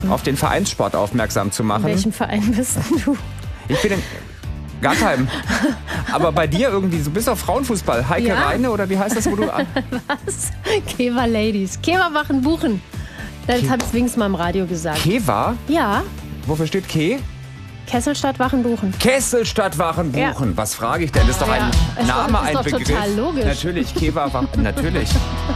auf den Vereinssport aufmerksam zu machen. In welchem Verein bist denn du? Ich bin in gar keinem. Aber bei dir irgendwie, du bist auf Frauenfußball. Heike Reine oder wie heißt das, wo du... Was? Kewa Ladies. Kewa machen buchen. Das hat Swings mal im Radio gesagt. Kewa? Ja. Wofür steht Ke? Kesselstadt Wachen buchen. Kesselstadt Wachen buchen. Ja. Was frage ich denn? Das ist doch ein Name, ist ein doch Begriff. total logisch. Natürlich, Kewa Wachen. Natürlich.